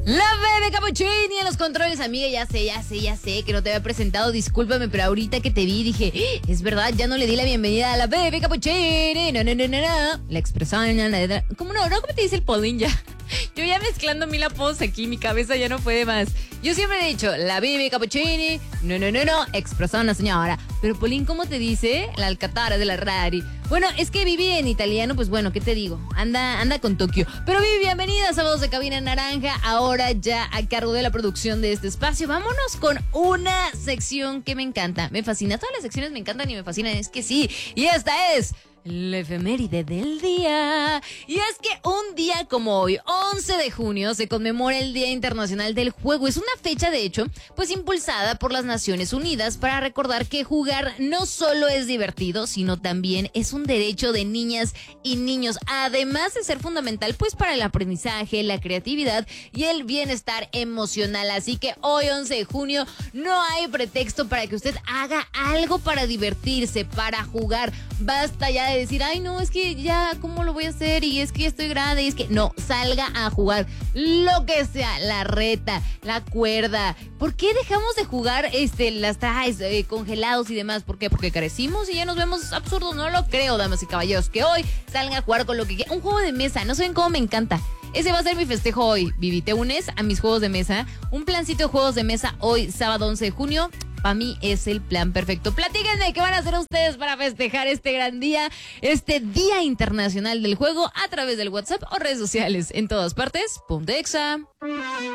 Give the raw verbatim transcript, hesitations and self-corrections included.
La bebé Capuchini en los controles, amiga, ya sé, ya sé, ya sé que no te había presentado, discúlpame, pero ahorita que te vi dije, ¡Ah! Es verdad, ya no le di la bienvenida a la bebé Capuchini, no, no, no, no, no, la expresión, no, no, no, ¿cómo no? ¿No? ¿Cómo te dice el Polín ya? Yo ya mezclando mil apodos aquí, mi cabeza ya no puede más. Yo siempre he dicho, la bebé Capuchini, no, no, no, no, expresona señora. Pero Polín, ¿cómo te dice? La alcatara de la rari. Bueno, es que Vivi en italiano, pues bueno, ¿qué te digo? Anda, anda con Tokio. Pero Vivi, bienvenida a Sábados de Cabina Naranja, ahora ya a cargo de la producción de este espacio. Vámonos con una sección que me encanta, me fascina. Todas las secciones me encantan y me fascinan, es que sí. Y esta es la efeméride del día. Y es que un día como hoy, once de junio, se conmemora el Día Internacional del Juego. Es una fecha, de hecho, pues impulsada por las Naciones Unidas para recordar que jugar no solo es divertido, sino también es un derecho de niñas y niños, además de ser fundamental pues para el aprendizaje, la creatividad y el bienestar emocional. Así que hoy, once de junio, no hay pretexto para que usted haga algo para divertirse, para jugar. Basta ya de decir, ay no, es que ya, ¿cómo lo voy a hacer? Y es que ya estoy grande, y es que no, salga a jugar lo que sea, la reta, la cuerda. ¿Por qué dejamos de jugar este las trajes eh, congelados y demás? ¿Por qué? Porque carecimos y ya nos vemos absurdos. No lo creo, damas y caballeros, que hoy salgan a jugar con lo que quieran. Un juego de mesa, no saben cómo me encanta. Ese va a ser mi festejo hoy, Vivi. ¿Te unes a mis juegos de mesa? Un plancito de juegos de mesa hoy, sábado once de junio. Para mí es el plan perfecto. Platíquenme qué van a hacer ustedes para festejar este gran día, este Día Internacional del Juego, a través del WhatsApp o redes sociales. En todas partes, Ponte Exa.